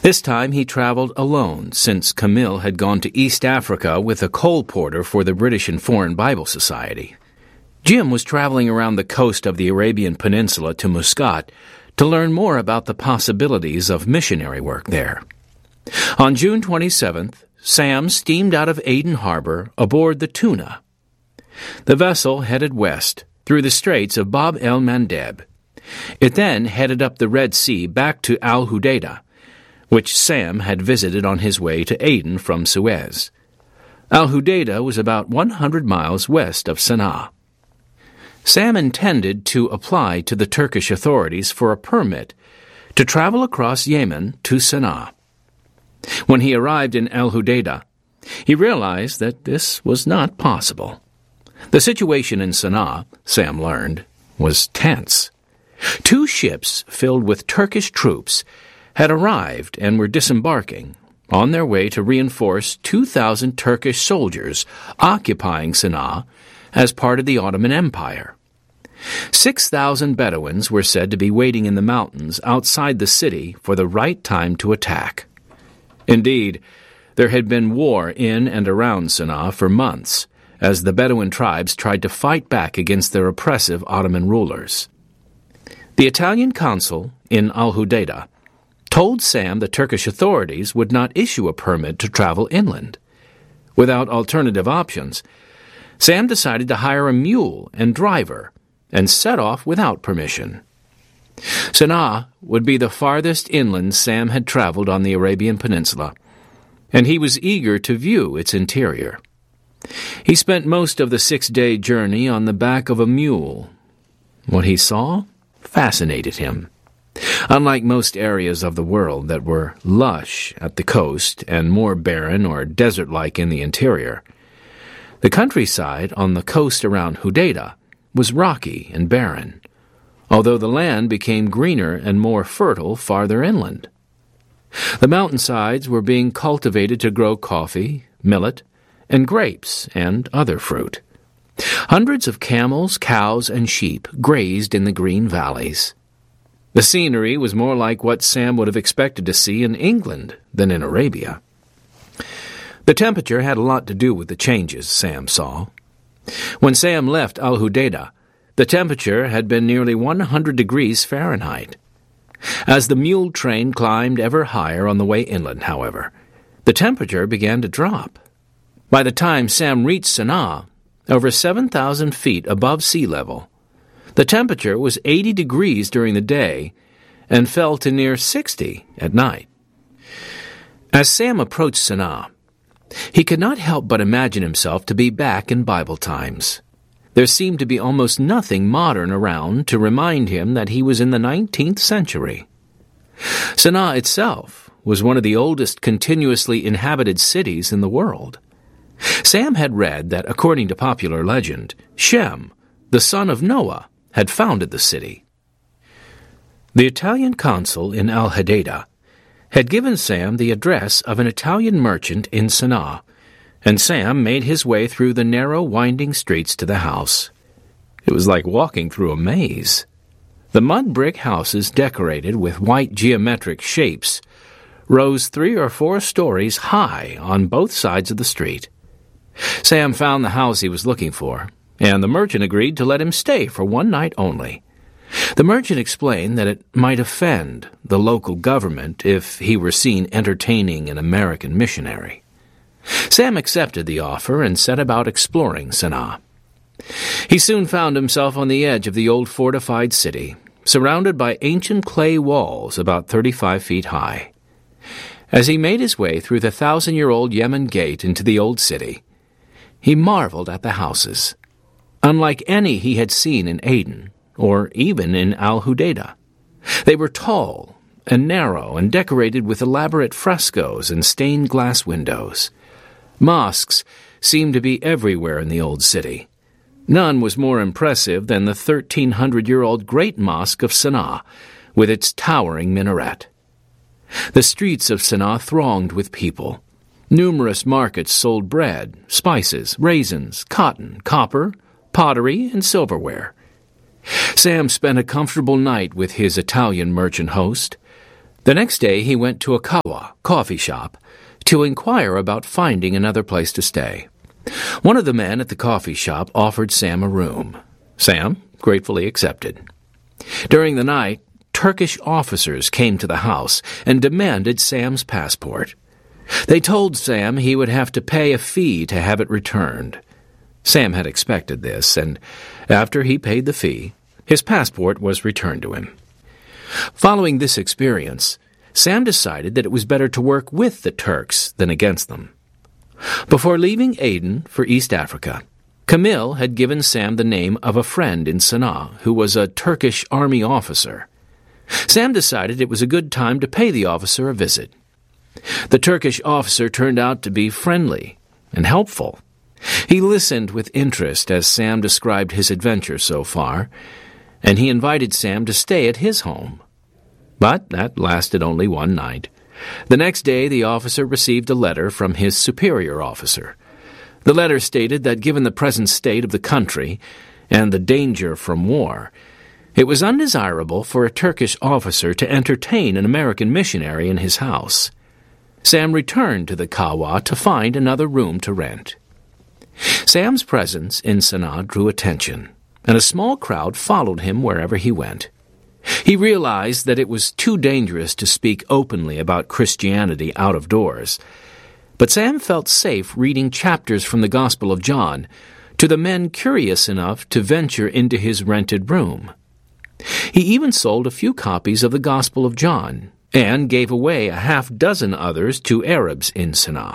This time he traveled alone, since Camille had gone to East Africa with a colporteur for the British and Foreign Bible Society. Jim was traveling around the coast of the Arabian Peninsula to Muscat to learn more about the possibilities of missionary work there. On June 27th, Sam steamed out of Aden Harbor aboard the Tuna. The vessel headed west through the Straits of Bab el-Mandeb. It then headed up the Red Sea back to Al-Hudaydah, which Sam had visited on his way to Aden from Suez. Al-Hudaydah was about 100 miles west of Sana'a. Sam intended to apply to the Turkish authorities for a permit to travel across Yemen to Sana'a. When he arrived in Al-Hudaydah, he realized that this was not possible. The situation in Sana'a, Sam learned, was tense. 2 ships filled with Turkish troops had arrived and were disembarking on their way to reinforce 2,000 Turkish soldiers occupying Sana'a as part of the Ottoman Empire. 6,000 Bedouins were said to be waiting in the mountains outside the city for the right time to attack. Indeed, there had been war in and around Sana'a for months, as the Bedouin tribes tried to fight back against their oppressive Ottoman rulers. The Italian consul in Al-Hudaydah told Sam the Turkish authorities would not issue a permit to travel inland. Without alternative options, Sam decided to hire a mule and driver and set off without permission. Sana'a would be the farthest inland Sam had traveled on the Arabian Peninsula, and he was eager to view its interior. He spent most of the 6-day journey on the back of a mule. What he saw fascinated him. Unlike most areas of the world that were lush at the coast and more barren or desert-like in the interior, the countryside on the coast around Hudaydah was rocky and barren, although the land became greener and more fertile farther inland. The mountainsides were being cultivated to grow coffee, millet, and grapes and other fruit. Hundreds of camels, cows, and sheep grazed in the green valleys. The scenery was more like what Sam would have expected to see in England than in Arabia. The temperature had a lot to do with the changes Sam saw. When Sam left Al-Hudaydah, the temperature had been nearly 100 degrees Fahrenheit. As the mule train climbed ever higher on the way inland, however, the temperature began to drop. By the time Sam reached Sana'a, over 7,000 feet above sea level, the temperature was 80 degrees during the day and fell to near 60 at night. As Sam approached Sana'a, he could not help but imagine himself to be back in Bible times. There seemed to be almost nothing modern around to remind him that he was in the 19th century. Sana'a itself was one of the oldest continuously inhabited cities in the world. Sam had read that, according to popular legend, Shem, the son of Noah, had founded the city. The Italian consul in Al-Hudaydah had given Sam the address of an Italian merchant in Sana'a, and Sam made his way through the narrow, winding streets to the house. It was like walking through a maze. The mud brick houses, decorated with white geometric shapes, rose 3 or 4 stories high on both sides of the street. Sam found the house he was looking for, and the merchant agreed to let him stay for 1 night only. The merchant explained that it might offend the local government if he were seen entertaining an American missionary. Sam accepted the offer and set about exploring Sana'a. He soon found himself on the edge of the old fortified city, surrounded by ancient clay walls about 35 feet high. As he made his way through the 1,000-year-old Yemen gate into the old city, he marveled at the houses, unlike any he had seen in Aden or even in Al-Hudaydah. They were tall and narrow and decorated with elaborate frescoes and stained glass windows. Mosques seemed to be everywhere in the old city. None was more impressive than the 1,300-year-old Great Mosque of Sana'a, with its towering minaret. The streets of Sana'a thronged with people. Numerous markets sold bread, spices, raisins, cotton, copper, pottery, and silverware. Sam spent a comfortable night with his Italian merchant host. The next day he went to a kawa coffee shop to inquire about finding another place to stay. One of the men at the coffee shop offered Sam a room. Sam gratefully accepted. During the night, Turkish officers came to the house and demanded Sam's passport. They told Sam he would have to pay a fee to have it returned. Sam had expected this, and after he paid the fee, his passport was returned to him. Following this experience, Sam decided that it was better to work with the Turks than against them. Before leaving Aden for East Africa, Camille had given Sam the name of a friend in Sana'a who was a Turkish army officer. Sam decided it was a good time to pay the officer a visit. The Turkish officer turned out to be friendly and helpful. He listened with interest as Sam described his adventure so far, and he invited Sam to stay at his home. But that lasted only one night. The next day, the officer received a letter from his superior officer. The letter stated that given the present state of the country and the danger from war, it was undesirable for a Turkish officer to entertain an American missionary in his house. Sam returned to the Kawa to find another room to rent. Sam's presence in Sana'a drew attention, and a small crowd followed him wherever he went. He realized that it was too dangerous to speak openly about Christianity out of doors, but Sam felt safe reading chapters from the Gospel of John to the men curious enough to venture into his rented room. He even sold a few copies of the Gospel of John and gave away a half-dozen others to Arabs in Sana'a.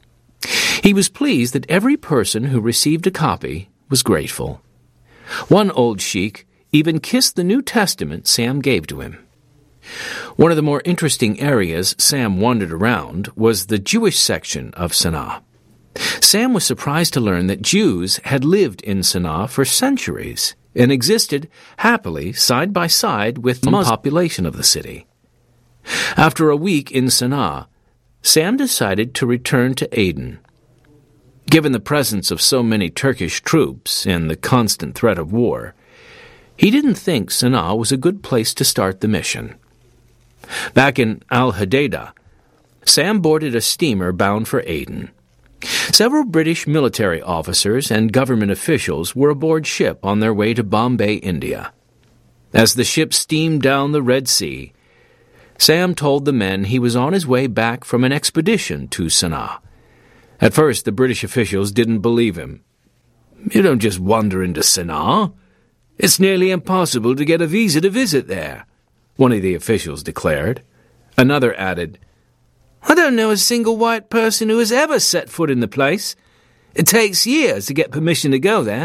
He was pleased that every person who received a copy was grateful. One old sheikh even kissed the New Testament Sam gave to him. One of the more interesting areas Sam wandered around was the Jewish section of Sana'a. Sam was surprised to learn that Jews had lived in Sana'a for centuries and existed happily side by side with the Muslim population of the city. After a week in Sana'a, Sam decided to return to Aden. Given the presence of so many Turkish troops and the constant threat of war, he didn't think Sana'a was a good place to start the mission. Back in Al-Hadaydah, Sam boarded a steamer bound for Aden. Several British military officers and government officials were aboard ship on their way to Bombay, India. As the ship steamed down the Red Sea, Sam told the men he was on his way back from an expedition to Sana'a. At first, the British officials didn't believe him. "You don't just wander into Sana'a. It's nearly impossible to get a visa to visit there," one of the officials declared. Another added, "I don't know a single white person who has ever set foot in the place. It takes years to get permission to go there."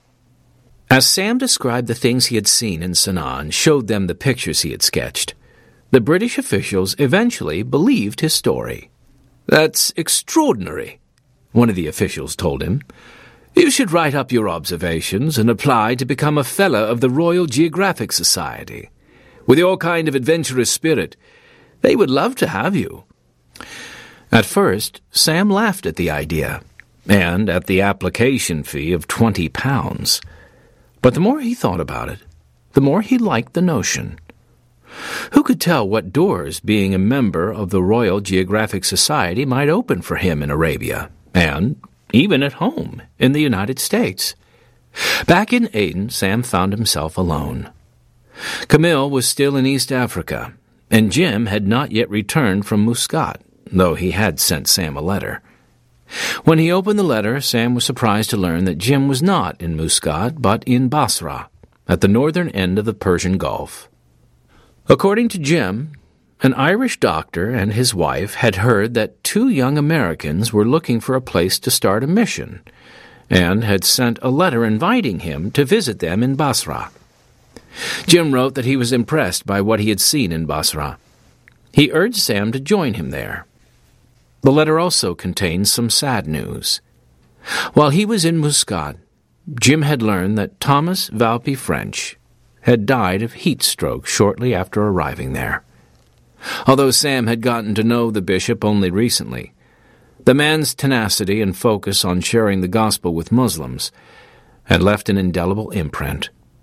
As Sam described the things he had seen in Sana'a and showed them the pictures he had sketched, the British officials eventually believed his story. "That's extraordinary," one of the officials told him. "You should write up your observations and apply to become a fellow of the Royal Geographic Society. With your kind of adventurous spirit, they would love to have you." At first, Sam laughed at the idea, and at the application fee of £20. But the more he thought about it, the more he liked the notion. Who could tell what doors being a member of the Royal Geographic Society might open for him in Arabia, and even at home in the United States? Back in Aden, Sam found himself alone. Camille was still in East Africa, and Jim had not yet returned from Muscat, though he had sent Sam a letter. When he opened the letter, Sam was surprised to learn that Jim was not in Muscat, but in Basra, at the northern end of the Persian Gulf. According to Jim, an Irish doctor and his wife had heard that 2 young Americans were looking for a place to start a mission, and had sent a letter inviting him to visit them in Basra. Jim wrote that he was impressed by what he had seen in Basra. He urged Sam to join him there. The letter also contained some sad news. While he was in Muscat, Jim had learned that Thomas Valpy French had died of heat stroke shortly after arriving there. Although Sam had gotten to know the bishop only recently, the man's tenacity and focus on sharing the gospel with Muslims had left an indelible imprint.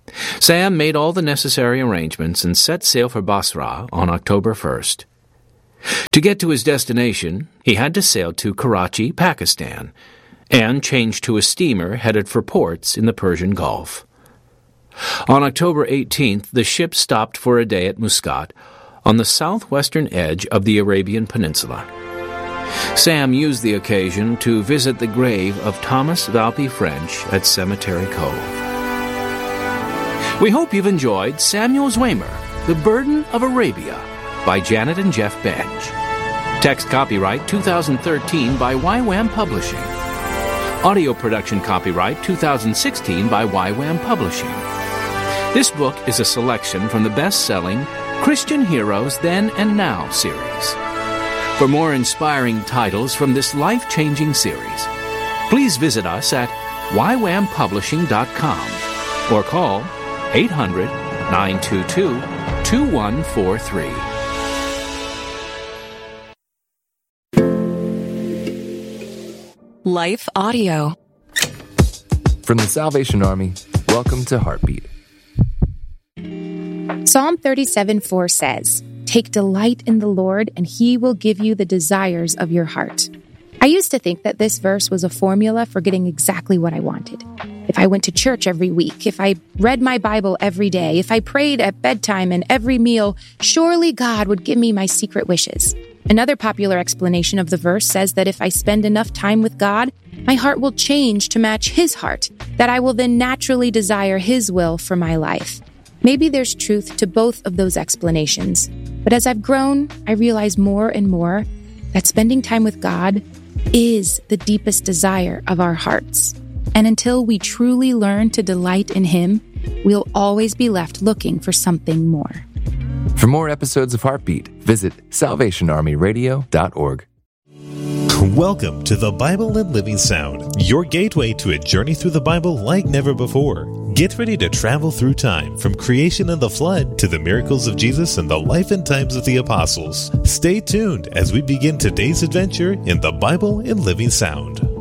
Sam made all the necessary arrangements and set sail for Basra on October 1st. To get to his destination, he had to sail to Karachi, Pakistan, and change to a steamer headed for ports in the Persian Gulf. On October 18th, the ship stopped for a day at Muscat, on the southwestern edge of the Arabian Peninsula. Sam used the occasion to visit the grave of Thomas Valpy French at Cemetery Cove. We hope you've enjoyed Samuel Zwemer, The Burden of Arabia, by Janet and Jeff Benj. Text copyright 2013 by YWAM Publishing. Audio production copyright 2016 by YWAM Publishing. This book is a selection from the best-selling Christian Heroes Then and Now series. For more inspiring titles from this life-changing series, please visit us at ywampublishing.com or call 800-922-2143. Life Audio. From the Salvation Army, welcome to Heartbeat. Psalm 37:4 says, "Take delight in the Lord, and He will give you the desires of your heart." I used to think that this verse was a formula for getting exactly what I wanted. If I went to church every week, if I read my Bible every day, if I prayed at bedtime and every meal, surely God would give me my secret wishes. Another popular explanation of the verse says that if I spend enough time with God, my heart will change to match His heart, that I will then naturally desire His will for my life. Maybe there's truth to both of those explanations, but as I've grown, I realize more and more that spending time with God is the deepest desire of our hearts. And until we truly learn to delight in Him, we'll always be left looking for something more. For more episodes of Heartbeat, visit salvationarmyradio.org. Welcome to the Bible and Living Sound, your gateway to a journey through the Bible like never before. Get ready to travel through time, from creation and the flood to the miracles of Jesus and the life and times of the apostles. Stay tuned as we begin today's adventure in the Bible and Living Sound.